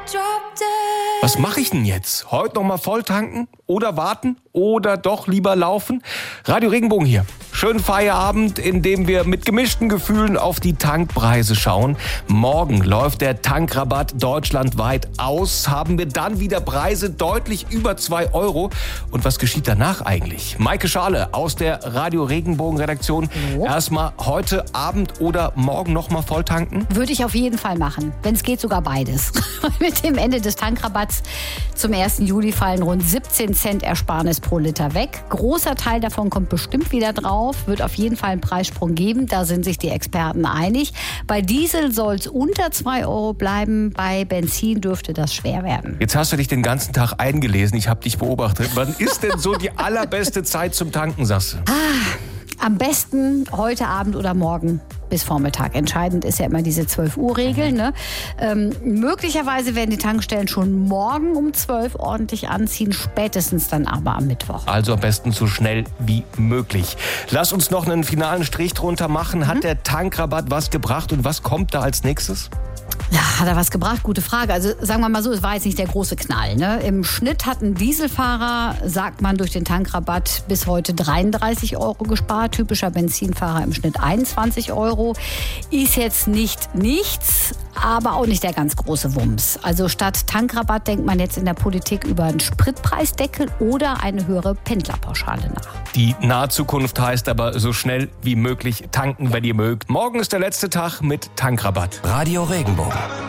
Was mache ich denn jetzt? Heute noch mal voll tanken oder warten oder doch lieber laufen? Radio Regenbogen hier. Schönen Feierabend, in dem wir mit gemischten Gefühlen auf die Tankpreise schauen. Morgen läuft der Tankrabatt deutschlandweit aus. Haben wir dann wieder Preise deutlich über 2 Euro. Und was geschieht danach eigentlich? Maike Schale aus der Radio Regenbogen Redaktion. Erstmal heute Abend oder morgen noch mal voll tanken? Würde ich auf jeden Fall machen. Wenn es geht, sogar beides. Mit dem Ende des Tankrabatts zum 1. Juli fallen rund 17 Cent Ersparnis pro Liter weg. Großer Teil davon kommt bestimmt wieder drauf. Wird auf jeden Fall einen Preissprung geben. Da sind sich die Experten einig. Bei Diesel soll es unter 2 Euro bleiben. Bei Benzin dürfte das schwer werden. Jetzt hast du dich den ganzen Tag eingelesen. Ich habe dich beobachtet. Wann ist denn so die allerbeste Zeit zum Tanken, sagst du? Am besten heute Abend oder morgen bis Vormittag. Entscheidend ist ja immer diese 12-Uhr-Regel. Ne? Möglicherweise werden die Tankstellen schon morgen um 12 ordentlich anziehen, spätestens dann aber am Mittwoch. Also am besten so schnell wie möglich. Lass uns noch einen finalen Strich drunter machen. Hat der Tankrabatt was gebracht und was kommt da als nächstes? Ja, hat er was gebracht? Gute Frage. Also sagen wir mal so, es war jetzt nicht der große Knall. Ne? Im Schnitt hat ein Dieselfahrer, sagt man, durch den Tankrabatt bis heute 33 Euro gespart. Typischer Benzinfahrer im Schnitt 21 Euro. Ist jetzt nicht nichts, aber auch nicht der ganz große Wumms. Also statt Tankrabatt denkt man jetzt in der Politik über einen Spritpreisdeckel oder eine höhere Pendlerpauschale nach. Die nahe Zukunft heißt aber so schnell wie möglich tanken, wenn ihr mögt. Morgen ist der letzte Tag mit Tankrabatt. Radio Regenbogen.